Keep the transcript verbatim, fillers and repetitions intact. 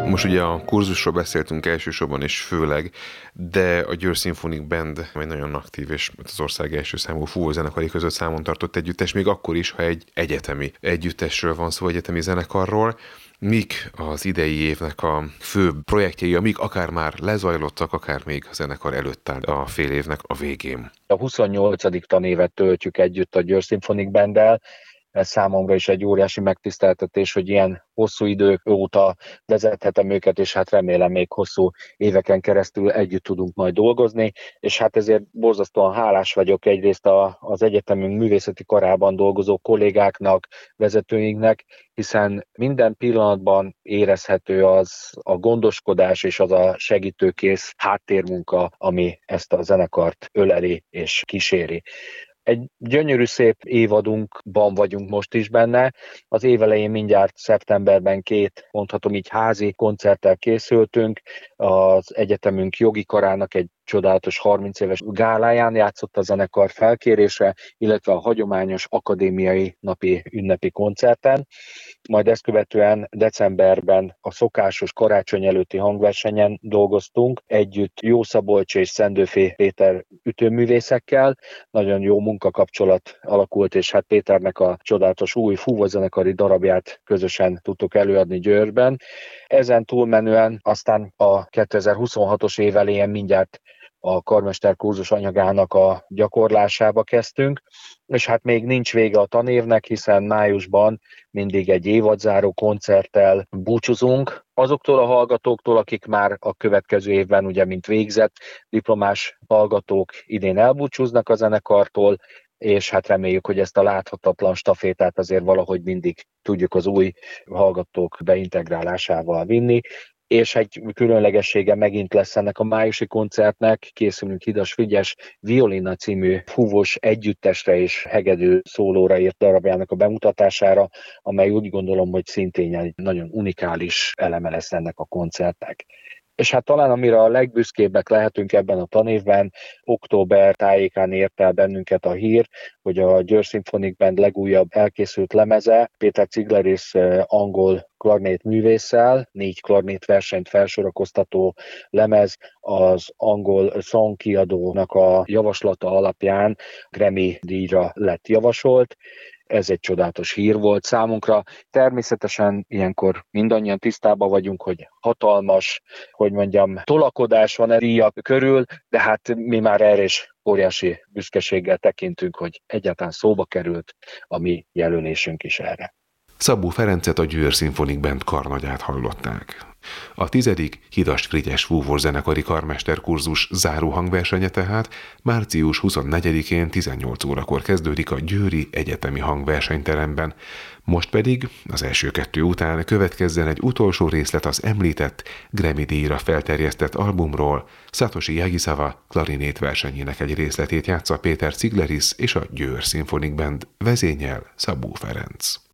Most ugye a kurzusról beszéltünk elsősorban és főleg, de a Győr Symphonic Band egy nagyon aktív és az ország első számú fúvózenekari között számon tartott együttes, még akkor is, ha egy egyetemi együttesről van szó, egyetemi zenekarról. Mik az idei évnek a fő projektjei, amik akár már lezajlottak, akár még a zenekar előtt áll a fél évnek a végén? A huszonnyolcadik tanévet töltjük együtt a Győr Symphonic Banddel. Ez számomra is egy óriási megtiszteltetés, hogy ilyen hosszú idők óta vezethetem őket, és hát remélem még hosszú éveken keresztül együtt tudunk majd dolgozni, és hát ezért borzasztóan hálás vagyok egyrészt a, az egyetemünk művészeti karában dolgozó kollégáknak, vezetőinknek, hiszen minden pillanatban érezhető az a gondoskodás és az a segítőkész háttérmunka, ami ezt a zenekart öleli és kíséri. Egy gyönyörű szép évadunkban vagyunk most is benne. Az év elején mindjárt szeptemberben két, mondhatom így, házi koncerttel készültünk. Az egyetemünk jogi karának egy csodálatos harminc éves gáláján játszott a zenekar felkérésre, illetve a hagyományos akadémiai napi ünnepi koncerten. Majd ezt követően decemberben a szokásos karácsony előtti hangversenyen dolgoztunk, együtt Jó Szabolcs és Szendőfé Péter ütőművészekkel. Nagyon jó munkakapcsolat alakult, és hát Péternek a csodálatos új fúvózenekari darabját közösen tudtuk előadni Győrben. Ezen túlmenően aztán a kétezer-huszonhatos év elején mindjárt a karmester kurzus anyagának a gyakorlásába kezdtünk, és hát még nincs vége a tanévnek, hiszen májusban mindig egy évadzáró koncerttel búcsúzunk azoktól a hallgatóktól, akik már a következő évben, ugye mint végzett diplomás hallgatók idén elbúcsúznak a zenekartól, és hát reméljük, hogy ezt a láthatatlan stafétát azért valahogy mindig tudjuk az új hallgatók beintegrálásával vinni. És egy különlegessége megint lesz ennek a májusi koncertnek, készülünk Hidas Frigyes Violina című fúvós együttesre és hegedű szólóra írt darabjának a bemutatására, amely úgy gondolom, hogy szintén egy nagyon unikális eleme lesz ennek a koncertnek. És hát talán amire a legbüszkébbek lehetünk ebben a tanévben, október tájékán ért el bennünket a hír, hogy a Győr Symphonic Band legújabb elkészült lemeze Péter Cigleris angol klarnét művésszel, négy klarnét versenyt felsorakoztató lemez az angol song kiadónak a javaslata alapján Grammy díjra lett javasolt. Ez egy csodálatos hír volt számunkra. Természetesen ilyenkor mindannyian tisztában vagyunk, hogy hatalmas, hogy mondjam, tolakodás van a díjak körül, de hát mi már erre is óriási büszkeséggel tekintünk, hogy egyáltalán szóba került a mi jelölésünk is erre. Szabó Ferencet, a Győr Symphonic Band karnagyát hallották. A tizedik Hidas Frigyes fúvózenekari karmesterkurzus záró hangversenye tehát március huszonnegyedikén tizennyolc órakor kezdődik a Győri Egyetemi Hangversenyteremben. Most pedig az első kettő után következzen egy utolsó részlet az említett Grammy díjra felterjesztett albumról. Satoshi Jagisawa klarinét versenyének egy részletét játsza Péter Cigleris és a Győr Symphonic Band, vezényel Szabó Ferenc.